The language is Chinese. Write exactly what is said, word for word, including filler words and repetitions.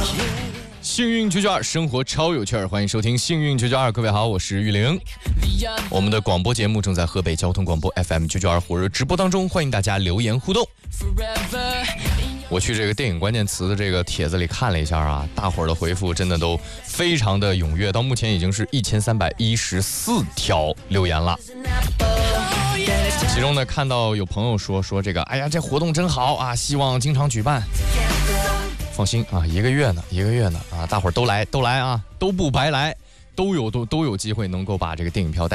幸运九九二，生活超有趣儿，欢迎收听幸运九九二。各位好，我是玉玲。我们的广播节目正在河北交通广播 F M 九九二火热直播当中，欢迎大家留言互动。我去这个电影关键词的这个帖子里看了一下啊，大伙儿的回复真的都非常的踊跃，到目前已经是一千三百一十四条留言了。其中呢，看到有朋友说说这个，哎呀，这活动真好啊，希望经常举办。放心啊，一个月呢，一个月呢啊，大伙儿都来都来啊，都不白来，都有都都有机会能够把这个电影票带